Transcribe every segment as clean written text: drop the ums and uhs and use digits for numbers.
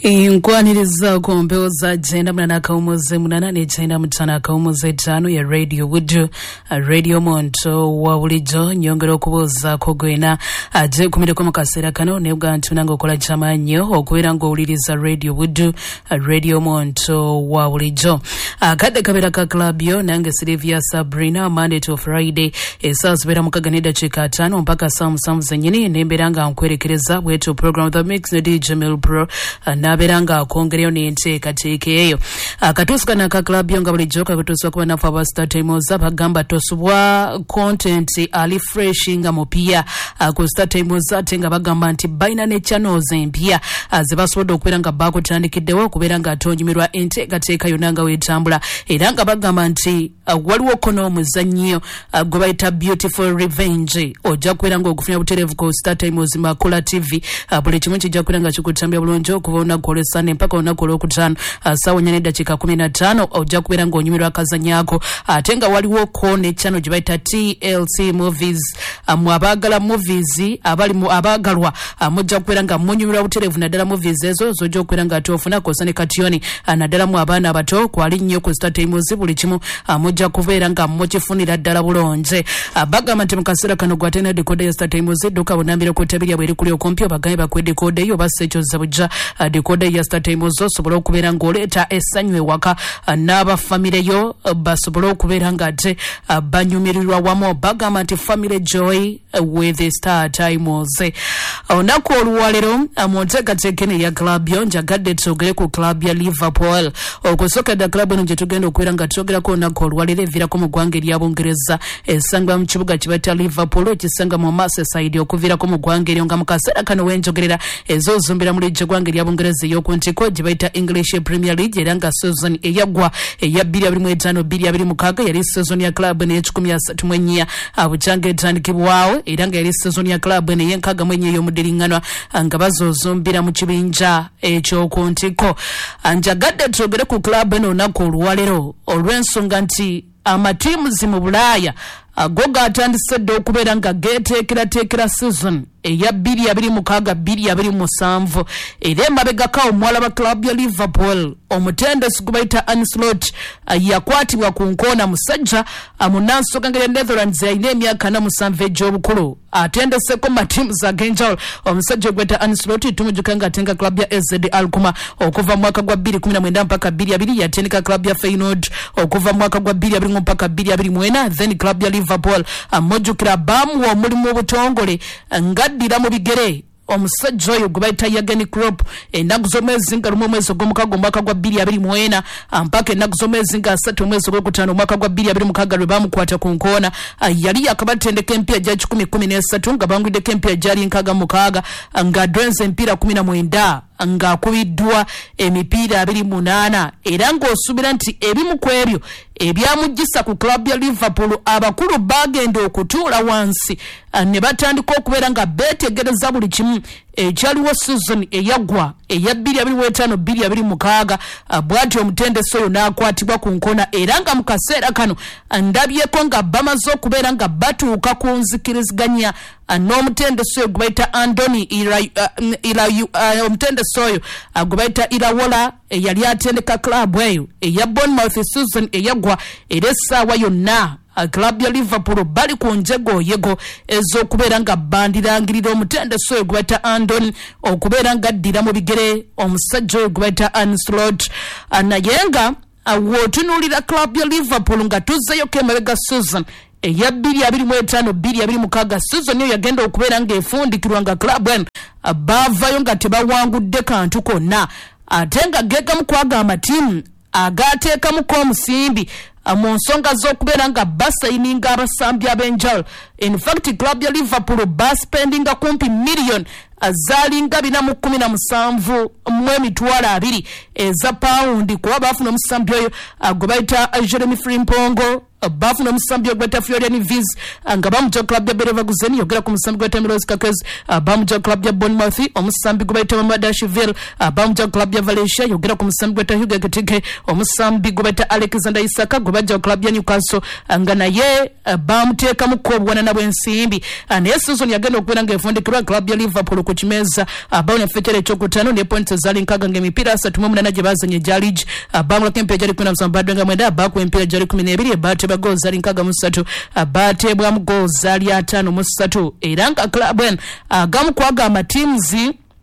Inkwaniriza kuombewa za jenda mnana kaumuze mnana ni jenda mtana kaumuze tano ya Radio Wood, Radio Monto wa ulijo nyongero kuboza kogwena aje kumide kwa makasera kano neuga antunango kola chama nyo okuwera ngo uliriza Radio Wood, Radio Monto wa ulijo kade kabera ka club yo nange Silvia Sabrina Monday to Friday esazibera mukaganida chika 5 mpaka saa zenyini nemberanga nkwerekereza bwetu program the mix na DJ Mil Pro naberanga kongereo ni nteekateeka eyo akatusuka na ka club yo nga buli joka kutuswa kuba nafa ba start time za bagamba tosubwa content ali fresh nga mupia ku start time za tenga bagamba nti baina ne channels empia zibasobola okuberanga bakutandikiddewo okuberanga atonyimirwa enteekateeka yonanga wetambula era nga bagamba nti waliwo kono omuzannyo gwe bayita Beautiful Revenge ojja kuberanga okufuna buterevu ku start time zimakola TV buli kimu kijja kuberanga kikutambya bulungi okubona kolesane mpaka onakolo okutano sawa nyane dakika 15 ojja kubera ngo onyumirwa akazanyako atenga waliwo kone channel jibaita TLC Movies mwabagala movies abali mu abagalwa mujja kubera nga munyumirwa buterevu nadala movies ezo zojja kubera nga atofuna kosane kationi nadala mu abana abato kwali nnyo ku start time buli kimu mujja kubera nga mukifunira ddala bulonje bagamba nti mukasera kano gwatena decoder ya start time duka bonambira ko tebiri abiri kuli okompyo bagaye bakwe decoder yo basecho zabujja decoder ya start time sobola okubeera ng'oleeta essanyu ewaka n'aba family yo basobola okubeera nga ate banyumirirwa wamu bagamba nti family joy with the star times olunaku oluwalero mu nteekateeka eno ya club yo njagadde twogere ku club ya Liverpool okusookedde club eno gye tugenda okubeera nga twogerako olunaku oluwalero eviirako mu ggwanga erya Bungereza esangwa mu kibuga kibayita Liverpool ekisanga mu Merseyside okuviirako mu ggwanga eryo nga mu kaseera kano wenjogerera ezoozumbira mu liigi ggwanga erya Bungereza ey'okuntiko gye bayita English Premier League era nga season eyagwa eya 2025-2026 yali season ya club n'e14 bukyanga etandikibwawo era nga yali season ya club n'ey'enkaaga mu ennya ey'omudiringanwa nga bazoozumbira mu kibinja ekyokuntiko njagadde twogere ku club eno olunaku oluwalero olw'ensonga nti amatiimuzi mu Bulaaya ago gatandisedde okubeera nga geteekerateekera season eya 2026-2027 era emabegako omuwala ba club ya Liverpool omutendesi gubayita Ancelotti yakwatibwa ku nkoona musajja amunansoka ngeri Netherlands yalina emyaka 47 egy'obukulu atendeseko matiimuzi ag'enjawulo omusajja gweta Ancelotti tumujjuka nga atenga club ya AZ Alkmaar okuva mu mwaka gwa 2019 mpaka 2020 yatendeka club ya Feyenoord okuva mu mwaka gwa 2020 mpaka 2024 then club ya Liverpool amujjukira bamuwa omulimu obutongole ngaddira mu bigere omusajja oyo gwe bayita Jurgen Klopp ennaku z'omwezi nga lumu omwezi ogw'omukaaga omwaka gwa 2024 mpaka ennaku z'omwezi nga 3 omwezi ogw'okutaano omwaka gwa 2026 lwe bamukwata ku nkoona yali yakabatendeka empiira gya 10-13 nga bangwiddeko empiira gyali 6 nga adwenza empiira 19 ng'akubiddwa emipiira 28 era ng'osuubira nti ebimu ku ebyo ebyamujjisa ku club ya Liverpool abakulu bagenda okutuula wansi ne batandika okubeera nga beetegereza buli kimu ekyaliwo season eyagwa eya 2025-2026 bw'ati omutendesi oyo n'akwatibwa ku nkoona era nga mu kaseera kano ndabyeko nga bamaze okubeera nga batuuka ku nzikiriziganya n'omutendesi oyo gwe bayita Andoni omutendesi oyo gwe bayita Irawola yali atendeka club eyo eya Bournemouth season eyagwa era essaawa yonna club ya Liverpool bali ku njegoyego ez'okubeera nga bandirangirira omutendesi oyo gwe bayita Andoni okubeera nga addira mu bigere omusajja oyo gwe bayita Ancelotti naye nga wootunuulira club ya Liverpool nga tuzzeyo k'emabega season eya 2025-2026 season eyo yagenda okubeera nga efundikirwa nga club eno baavayo nga tebawangudde kantu konna ate nga gegamu kwaga amatiimu agateekamuko omusimbi mu nsonga z'okubeera nga basayininga abasambi ab'enjawulo. In fact club ya Liverpool baspendinga kumpi million azalinga 417 $2 eza paundi kuba bafuna omusambi oyo gwe bayita Jeremy Frimpong bafuna omusambi oyo gweta Florian Wirtz nga bamujja club ya Leverkusen yogera ku musambi gweta Milos Kakez bamujja club ya Bournemouth omusambi gwe bayita Mamadashvili bamujja club ya Valencia yogera ku musambi gweta Hugo Ekitike omusambi gwe bayita Alexander Isak kwe bajja club ya Newcastle nga naye bamuteeka mu kobwana na bwensimbi naye season yagenda okubeera nga efundikirwa club ya Liverpool ku kimeza bawona fekere ekyokutaano ne points ezali nkaga ng'emipiira 38 gye bazanye gya league bangula kempe gyali 17 badwenga mwenda baku empiira gyali 12 baatebwa goal zali nkaga mu 3 baatebwa mu goal zali 5 mu 3 era nga club agamu kwaga amateams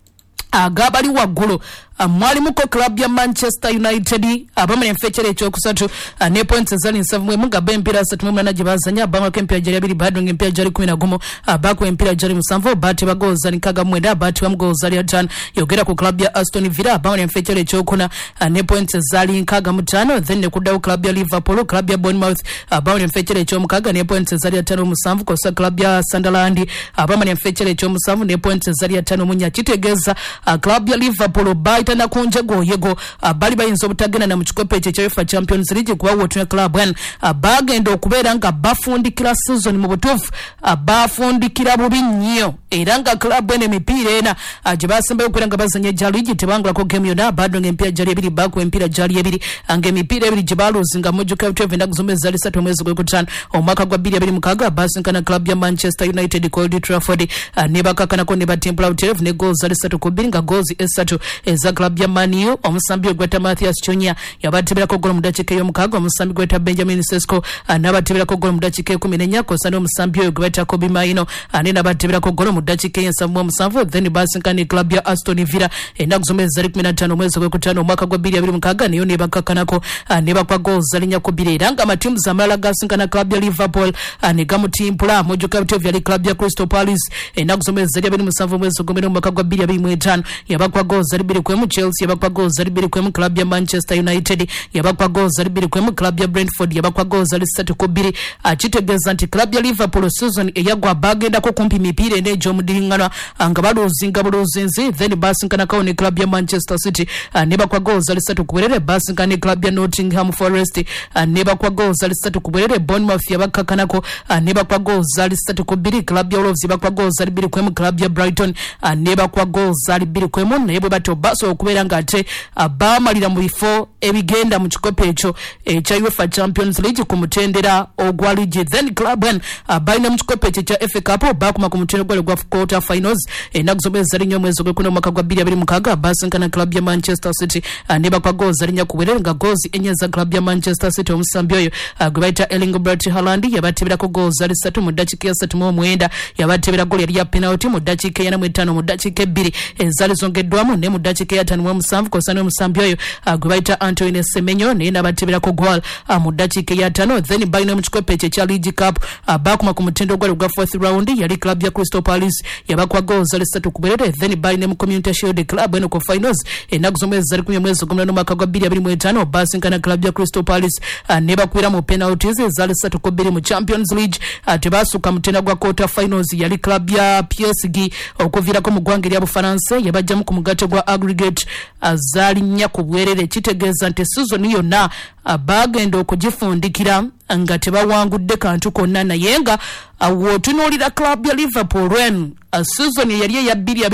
agabali waggulu mwalimuko club ya Manchester United abamanya fekere ekyokusatu ne points ezali 7 nga bempira 38 gye bazanya bangula kempe gyali 2 badwenga empira gyali 11 baku empira gyali 7 baatebwa goal zali nkaga mwenda baatebwa mu goal zali 5 yogera ku club ya Aston Villa bamanya fekere ekyokuna ne points ezali nkaga mu 5 then ne kuddawo club ya Liverpool club ya Bournemouth bamanya fekere ekyomukaga ne points ezali 5 mu 7 kosa club ya Sunderland bamanya fekere ekyomusanvu ne points ezali 5 mu 4 kitegeeza club ya Liverpool baitana kunjego yego bali bayinza obutagenda na mukikope ekyo UEFA Champions League kuba wotuna club bagenda okubeera nga bafundikira season mu butuufu bafundikira bubi nnyo era nga club emipiira ena gye basembayo okubeera nga bazanya gya league tebangulako game yonna bado ng'emipiira gyali 2 baku empiira gyali 2 ng'emipiira 2 gye baluzinga mujjuka 12 ennaku zombi ezali 3 omwezi gw'ekutaano omwaka gwa 2026 basinkana club ya Manchester United ku Old Trafford ne bakakanako ne batimpula 12 ne goals zali 3-2 nga goals 3 eza club ya Man U omusambi gweta Matthias Chonya yabatibirako gol mu dakiika y'omukaaga omusambi gweta Benjamin Sesko n'abatibirako gol mu dakiika 14 kosa n'omusambi oyo gweta Kobe Maino n'abatibirako gol mu dakiika y'ensavu then basinkana club ya Aston Villa ennaku zombi ezali 15 omwezi gw'ekutaano omwaka gwa 2026 nayo ne bakakanako ne bakwa goals zali 2 era nga amatiimu amalala gasinkana club ya Liverpool ne gamutimpula mujjuka bityo yali club ya Crystal Palace ennaku zombi ezali 27 omwezi gw'omwaka omwaka gwa 2025 yabakwa goals zali 2 Chelsea yabakwa goals zali 2 club ya Manchester United yabakwa goals zali 2 club ya Brentford yabakwa goals zali 3-2 kitegeeza nti club ya Liverpool season eyagwa bagendako kumpi mipiira n'egy'omudiringanwa nga baluzinga buluzinzi then basinkanako ne club ya Manchester City ne bakwa goals zali 3-2 basinkana ne club ya Nottingham Forest ne bakwa goals zali 3-2 Bournemouth yabakakanako ne bakwa goals zali 3-2 club ya Wolves yabakwa goals zali 2 club ya Brighton ne bakwa goals zali 2 naye bwe bato baso okubeera nga ate bamalira mu bifo ebigenda mu kikope ekyo ekya UEFA Champions League ku mutendera ogwa league then club balina mu kikope ekyo kya FA Cup bakuma ku mutendera gwa quarter finals ennaku zombi ezali 4 omwezi gw'ekuna omwaka gwa 2026 basinkana club ya Manchester City ne bakwa goals zali 4 nga goals 4 za club ya Manchester City omusambi oyo gwe bayita Erling Braut Haaland yabatebirako goals zali 3 mu dakiika ya 39 yabatebera goal yali ya penalty mu dakiika ya 45 mu dakiika 2 ezali zongeddwamu ne mu dakiika ya 57 kosana omusambi oyo gwe bayita Antoine Semenyo naye n'abatebirako goal mu dakiika ya 5 then balina mu kikope ekyo kya League Cup bakuma ku mutendo gwali gwa 4th round yali club ya Crystal Palace yabakwa goals zali 3-2 then balina mu Community Shield club eno ku finals ennaku zombi ezali 10 omwezi gw'omwaka omwaka gwa 2025 basinkana club ya Crystal Palace ne bakwira mu penalties zali 3-2 mu Champions League tebasuka mutenda gwa quarter finals yali club ya PSG okuvirako mu ggwanga lya Bufaransa yabajjamu ku mugatte gwa aggregate zali 4 ku bwerere kitegeeza nti season yonna bagenda okugifundikira nga tebawangudde kantu konna naye nga wotunuulira club ya Liverpool season yali eya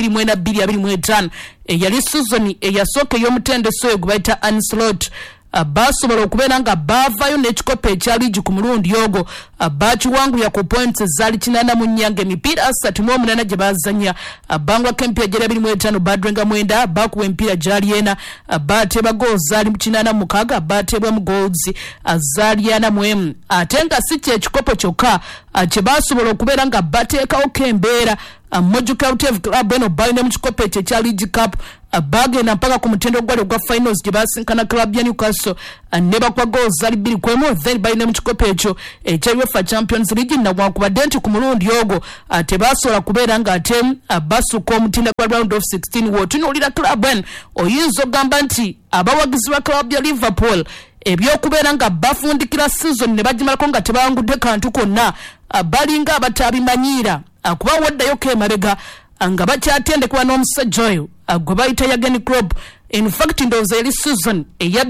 2024-2025 yali season eyasooka ey'omutendeso oyo gwe bayita Ancelotti basobola okubeera nga baavayo n'ekikope ekya league ku mulundi ogwo bakiwangulira ku points zaali 84 emipiira 38 gye bazanya bangulako empiira gyali 25 badwenga mwenda bakuwa empiira gyali 4 baateba goals zaali 86 baatebwa mu goals zaali 41 ate nga si kyekikopo kyokka kye basobola okubeera nga bateekawo kembeera mujjuka utf club eno balina mu kikope ekyo ekya League Cup bagenda mpaka ku mutendo gwali gwa finals gye basinkana club ya Newcastle ne bakwa goals zali 2 then balina mu kikope ekyo ekya UEFA Champions League newankubadde nti ku mulundi ogwo tebasobola kubeera nga ate basuka omutinda gwa round of 16 wotunuulira club eno oyinza ogamba nti abawagizi ba club ya Liverpool ebyokubeera nga bafundikira season ne bagimalako nga tebawangudde kantu konna balinga abatabimanyiira kuba waddayo kemabega nga bakyatendekebwa n'omusajja oyo gwe bayita Jurgen Klopp. In fact ndowooza eri season eya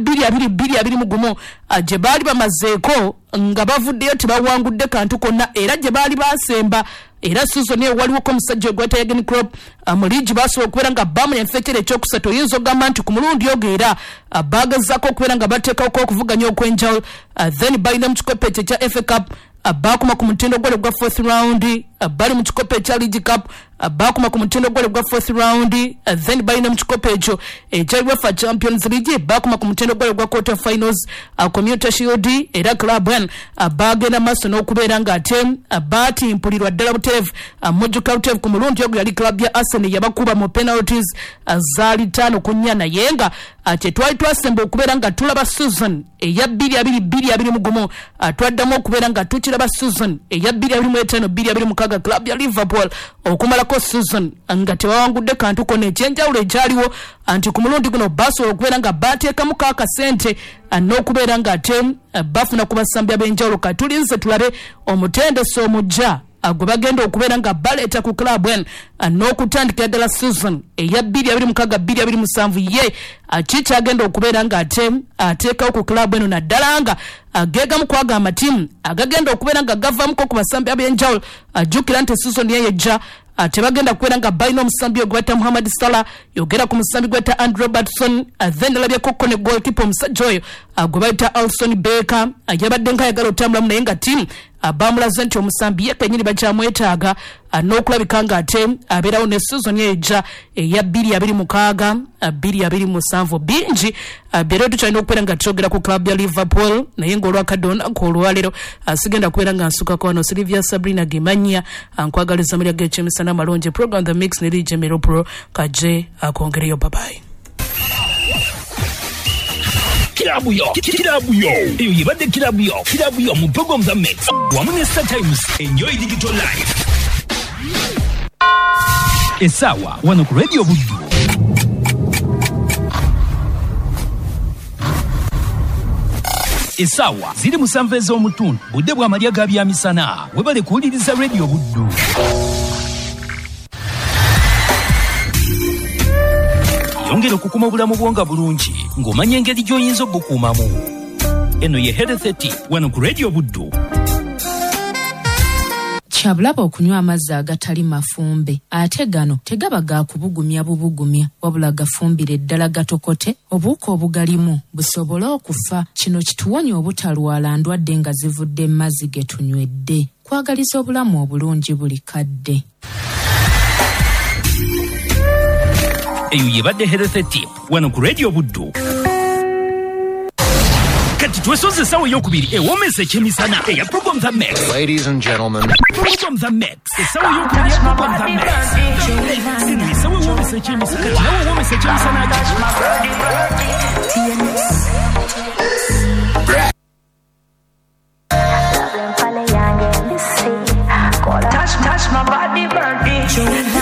2021 gye baali bamazeeko nga bavuddeyo tebawangudde kantu konna era gye baali basemba era season ye waliwo ko musajja gwata Jurgen Klopp muligi basobola okubeera nga bamu enfekere ekyokusatu oyinza ogamba nti ku mulundi ogera bagezaako okubeera nga bateekako okuvuganya okwenjawulo then balina mu kikopo ekyo ekya FA Cup bakuma ku mutindo gwale gwa 4th round bali mu kikopo ekya League Cup bakuma ku mutindo gwale gwa 4th round then balina mu kikopo ekyo ekya UEFA Champions League bakuma ku mutindo gwale gwa quarter finals Community Shield era Club One bagenda maso n'okubeera nga ate batimpulirwa ddala buterevu mujjuka buterevu ku mulundi ogwo yali club ya Arsenal yabakuba mu penalties zaali 5-4 naye nga ate twali twasemba okubeera nga tulaba season eya 2022 twaddamu okubeera nga tukiraba season eya 2025 club ya Liverpool okumalako season nga tebawangudde kantu konna ekyenjawulo ekyaliwo anti ku mulundi guno basobola okubeera nga bateekamu kaakasente n'okubeera nga ate bafuna ku basambi ab'enjawulo katulinze tulabe omutendesi omujja gwe bagenda okubeera nga baleeta ku club One n'okutandikira ddala season eya 2026-2027 ye kikyagenda okubeera nga ate ateekawo ku club eno naddala nga ageegamu kwaga amatiimu agagenda okubeera nga gavaamuko ku basambi ab'enjawulo ajjukira nti season ye yejja tebagenda kubeera nga balina omusambi ogweta Mohamed Salah yogera ku musambi gweta Andy Robertson then alabyeko kone goalkeeper omusajja oyo gwe bayita Alison Becker yabadde nga ayagala otambulamu naye nga tiimu bamulaze nti omusambi ye kenyini bakyamwetaaga n'okulabika nga ate abeerawo ne season ejja eya 2026-2027 bingi beera tukyalina okubeera nga tukyogera ku club ya Liverpool naye ng'olwakadde olunaku olwaleero sigenda kubeera nga nsukako wano Sylvia Sabrina Gemanya nkwagaliza mulya g'ekyemisana amalungi program The Mix ne DJ Mero Pro kaje akongereyo babayi Kirabu yo eyo yebadde kirabu yo mu program za Mix wamu ne Star Times enjoy digital life esawa wano ku Radio Buddu esawa ziri musanvu ez'omutundu budde bwa malya ga byamisana webale kuwuliriza Radio Buddu yongera okukuma obulamu bwonga bulungi ng'omanya engeri gy'oyinza obukuumamu eno ye Health wano ku Radio Buddu kyabulaba okunywa amazzi agatali mafumbe ate gano tegaba ga kubugumya bubugumya wabula gafumbire ddala gatokote obuuka obugalimu busobole okufa kino kituwonya obutalwala ndwadde nga zivudde mazzi ge tunywedde kwagaliza obulamu obulungi buli kadde eyo yebadde Health Tip wano ku Radio Buddu kati twesoze esawa ey'okubiri ewoomesa ekyemisana eya program The Mix. Ladies and gentlemen, program The Mix esawa ey'okubiri ya program The Mix eno esawa ewoomesa ekyemisana kati nawe ewoomesa ekyemisana Touch my body, burning.